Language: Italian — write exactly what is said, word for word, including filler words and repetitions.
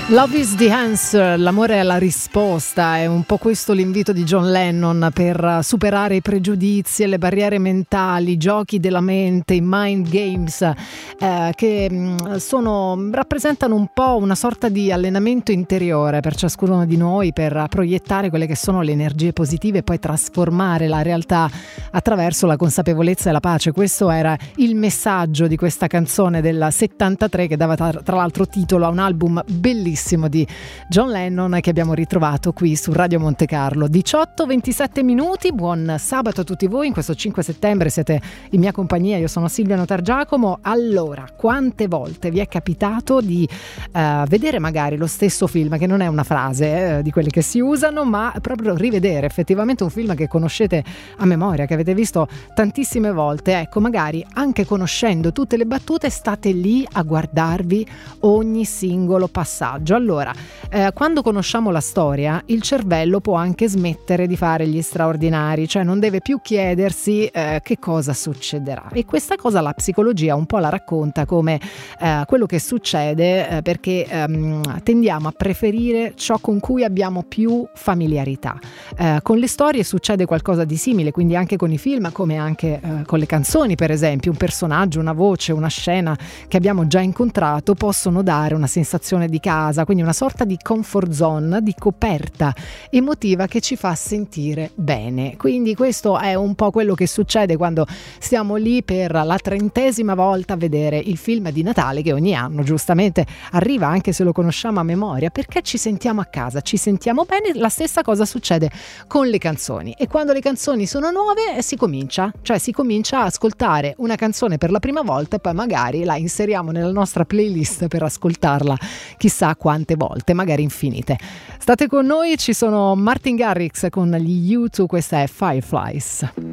Love is the answer, l'amore è la risposta, è un po' questo l'invito di John Lennon per superare i pregiudizi e le barriere mentali, i giochi della mente, i mind games eh, che sono, rappresentano un po' una sorta di allenamento interiore per ciascuno di noi per proiettare quelle che sono le energie positive e poi trasformare la realtà attraverso la consapevolezza e la pace. Questo era il messaggio di questa canzone del settantatré che dava tra, tra l'altro titolo a un album bellissimo di John Lennon che abbiamo ritrovato qui su Radio Monte Carlo. diciotto ventisette minuti, buon sabato a tutti voi. In questo cinque settembre siete in mia compagnia, io sono Silvia Notargiacomo. Allora, quante volte vi è capitato di uh, vedere magari lo stesso film, che non è una frase eh, di quelle che si usano, ma proprio rivedere effettivamente un film che conoscete a memoria, che avete visto tantissime volte? Ecco, magari anche conoscendo tutte le battute state lì a guardarvi ogni singolo passaggio. Allora, eh, quando conosciamo la storia, il cervello può anche smettere di fare gli straordinari, cioè non deve più chiedersi eh, che cosa succederà. E questa cosa la psicologia un po' la racconta come eh, quello che succede eh, perché ehm, tendiamo a preferire ciò con cui abbiamo più familiarità. Eh, con le storie succede qualcosa di simile, quindi anche con i film, come anche eh, con le canzoni, per esempio. Un personaggio, una voce, una scena che abbiamo già incontrato possono dare una sensazione di casa, quindi una sorta di comfort zone, di coperta emotiva che ci fa sentire bene. Quindi questo è un po' quello che succede quando stiamo lì per la trentesima volta a vedere il film di Natale che ogni anno giustamente arriva, anche se lo conosciamo a memoria, perché ci sentiamo a casa, ci sentiamo bene. La stessa cosa succede con le canzoni, e quando le canzoni sono nuove si comincia, cioè si comincia a ascoltare una canzone per la prima volta e poi magari la inseriamo nella nostra playlist per ascoltarla chissà quante volte, magari infinite. State con noi, ci sono Martin Garrix con gli U due, questa è Fireflies.